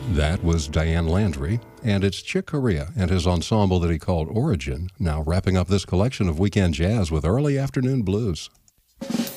That was Diane Landry, and it's Chick Corea and his ensemble that he called Origin, now wrapping up this collection of weekend jazz with early afternoon blues.